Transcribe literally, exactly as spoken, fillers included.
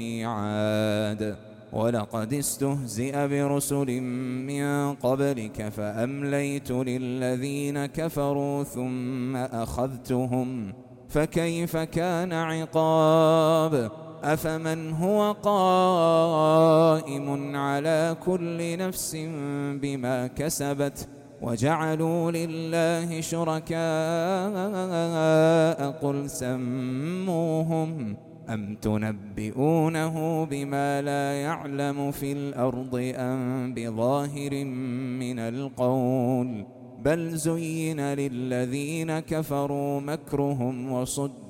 الميعاد ولقد استهزئ برسل من قبلك فأمليت للذين كفروا ثم أخذتهم فكيف كان عقاب أفمن هو قائم على كل نفس بما كسبت وجعلوا لله شركاء قل سموهم أم تنبئونه بما لا يعلم في الأرض أم بظاهر من القول بل زين للذين كفروا مكرهم وصد